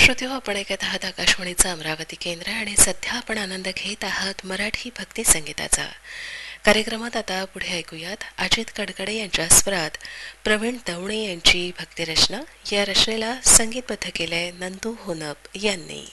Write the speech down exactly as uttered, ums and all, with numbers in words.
श्रोतेहो, आपण ऐकत आहात आकाशवाणीचं अमरावती केंद्र आणि सध्या आपण आनंद घेत आहात मराठी भक्ती संगीताचा. कार्यक्रमात आता पुढे ऐकूयात अजित कडकडे यांच्या स्वरात प्रवीण दवणे यांची भक्तिरचना. या रचनेला संगीतबद्ध केलंय नंदू होनप यांनी.